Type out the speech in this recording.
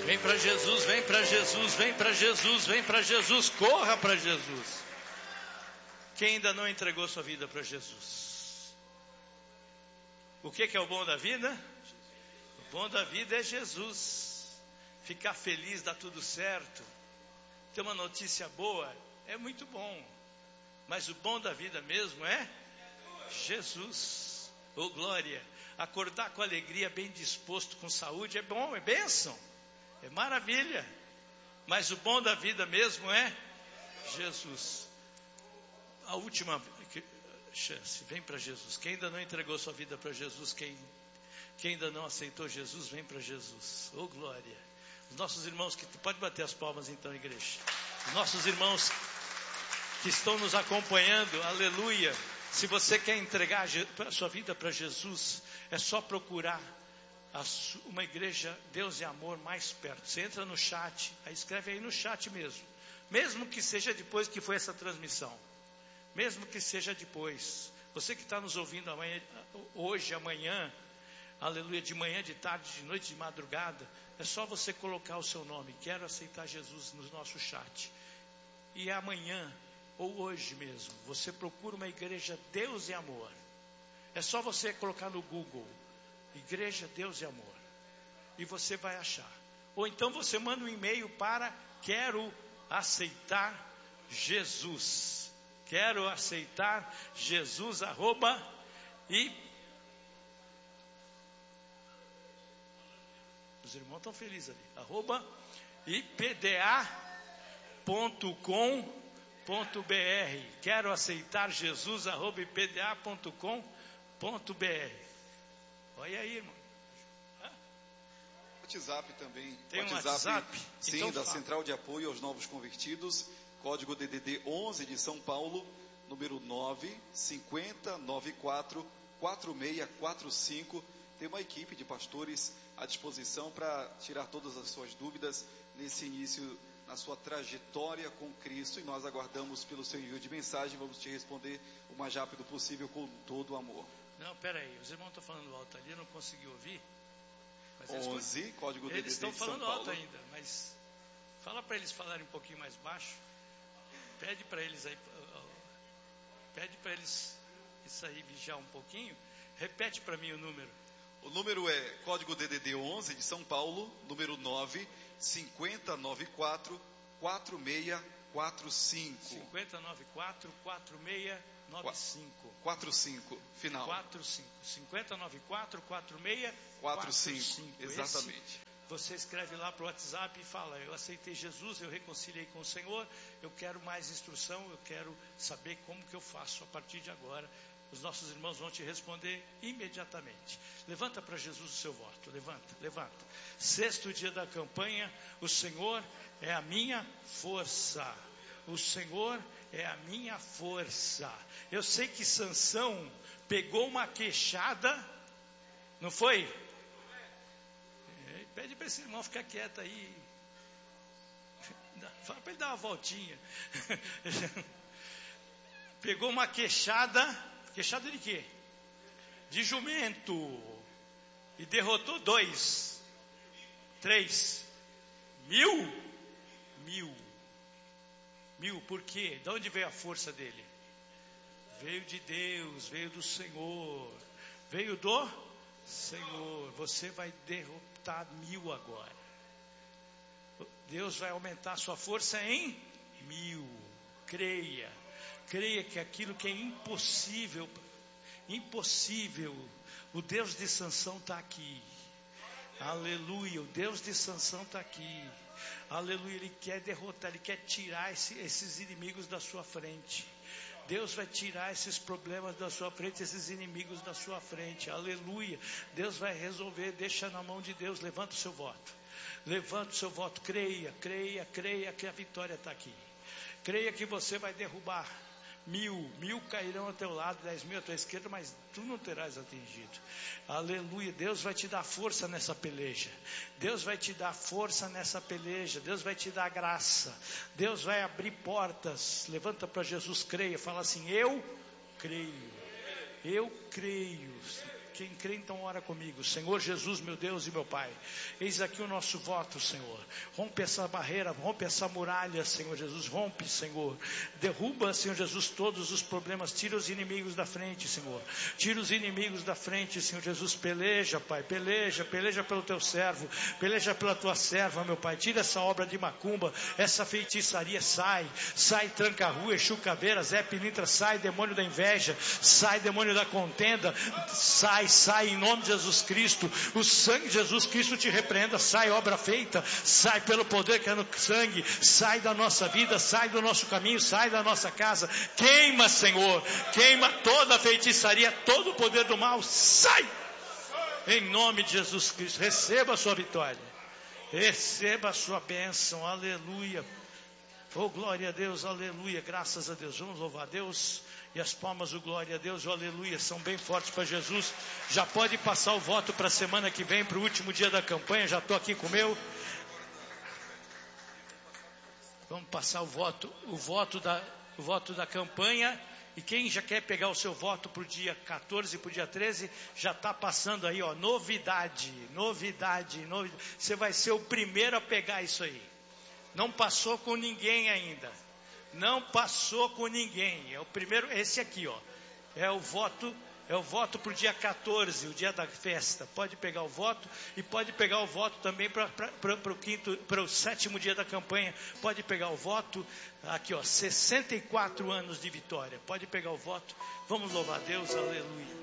Vem para Jesus, vem para Jesus, vem para Jesus, vem para Jesus, corra para Jesus. Quem ainda não entregou sua vida para Jesus? O que é o bom da vida? O bom da vida é Jesus. Ficar feliz, dar tudo certo, ter uma notícia boa, é muito bom. Mas o bom da vida mesmo é Jesus. Oh glória! Acordar com alegria, bem disposto, com saúde, é bom, é bênção. É maravilha, mas o bom da vida mesmo é Jesus. A última chance, vem para Jesus. Quem ainda não entregou sua vida para Jesus, quem ainda não aceitou Jesus, vem para Jesus. Oh glória! Os nossos irmãos que pode bater as palmas então, igreja. Os nossos irmãos que estão nos acompanhando, aleluia. Se você quer entregar a sua vida para Jesus, é só procurar uma igreja Deus e Amor mais perto. Você entra no chat, aí escreve aí no chat mesmo que seja depois que foi essa transmissão, mesmo que seja depois, você que está nos ouvindo hoje, amanhã, aleluia, de manhã, de tarde, de noite, de madrugada, é só você colocar o seu nome, quero aceitar Jesus, no nosso chat, e amanhã ou hoje mesmo, você procura uma igreja Deus e Amor. É só você colocar no Google Igreja Deus e Amor, e você vai achar. Ou então você manda um e-mail para quero aceitar Jesus. Quero aceitar Jesus e os irmãos estão felizes ali. @ipda.com.br. Quero aceitar Jesus @ipda.com.br. Olha aí, irmão. WhatsApp também. Tem um WhatsApp? Sim, então da fala. Central de Apoio aos Novos Convertidos, código DDD 11 de São Paulo, número 950944645. Tem uma equipe de pastores à disposição para tirar todas as suas dúvidas nesse início, na sua trajetória com Cristo, e nós aguardamos pelo seu envio de mensagem. Vamos te responder o mais rápido possível com todo o amor. Não, peraí, os irmãos estão falando alto ali, eu não consegui ouvir. Mas 11, código DDD eles estão de São falando Paulo. alto ainda, mas fala para eles falarem um pouquinho mais baixo. Pede para eles aí, isso aí, vigiar um pouquinho. Repete para mim o número. O número é código DDD 11 de São Paulo, número 950944645. 50944645. 45, final. 50944645. Exatamente. Você escreve lá para o WhatsApp e fala: eu aceitei Jesus, eu reconciliei com o Senhor, eu quero mais instrução, eu quero saber como que eu faço a partir de agora. Os nossos irmãos vão te responder imediatamente. Levanta para Jesus o seu voto, levanta. 6º dia da campanha, o Senhor é a minha força. O Senhor é a minha força. Eu sei que Sansão pegou uma queixada, não foi? Pede para esse irmão ficar quieto aí. Fala para ele dar uma voltinha. Pegou uma queixada de quê? De jumento. E derrotou 2, 3, 1000. Por quê? De onde veio a força dele? Veio de Deus, veio do Senhor. Veio do Senhor. Você vai derrotar 1000 agora. Deus vai aumentar a sua força em 1000. Creia que aquilo que é impossível, o Deus de Sansão está aqui. Aleluia, o Deus de Sansão está aqui. Aleluia, Ele quer derrotar, Ele quer tirar esses inimigos da sua frente. Deus vai tirar esses problemas da sua frente, esses inimigos da sua frente. Aleluia, Deus vai resolver, deixa na mão de Deus. Levanta o seu voto, creia que a vitória está aqui. Creia que você vai derrubar 1000 cairão ao teu lado, 10.000 à tua esquerda, mas tu não terás atingido. Aleluia, Deus vai te dar força nessa peleja. Deus vai te dar força nessa peleja. Deus vai te dar graça. Deus vai abrir portas. Levanta para Jesus, creia, fala assim: eu creio. Quem crê, então ora comigo. Senhor Jesus, meu Deus e meu Pai, eis aqui o nosso voto, Senhor. Rompe essa barreira, rompe essa muralha, Senhor Jesus. Rompe, Senhor. Derruba, Senhor Jesus, todos os problemas. Tira os inimigos da frente, Senhor. Tira os inimigos da frente, Senhor Jesus. Peleja, Pai, peleja pelo teu servo. Peleja pela tua serva, meu Pai. Tira essa obra de macumba, essa feitiçaria. Sai tranca-rua, Exu Caveira, Zé Pilintra. Sai, demônio da inveja. Sai, demônio da contenda. Sai em nome de Jesus Cristo. O sangue de Jesus Cristo te repreenda. Sai, obra feita. Sai pelo poder que é no sangue. Sai da nossa vida, sai do nosso caminho, sai da nossa casa. Queima, Senhor. Queima toda a feitiçaria, todo o poder do mal. Sai! Em nome de Jesus Cristo. Receba a sua vitória. Receba a sua bênção. Aleluia. Oh, glória a Deus, aleluia, graças a Deus. Vamos louvar a Deus. E as palmas do glória a Deus, oh, aleluia, são bem fortes para Jesus. Já pode passar o voto para a semana que vem, para o último dia da campanha. Já estou aqui com o meu. Vamos passar o voto da campanha. E quem já quer pegar o seu voto para o dia 14 e para o dia 13, já está passando aí, ó, novidade. Você vai ser o primeiro a pegar isso aí. Não passou com ninguém ainda. Não passou com ninguém. É o primeiro, esse aqui, ó. É o voto para o dia 14, o dia da festa. Pode pegar o voto e pode pegar o voto também para o sétimo dia da campanha. Pode pegar o voto. Aqui, ó, 64 anos de vitória. Pode pegar o voto. Vamos louvar a Deus, aleluia.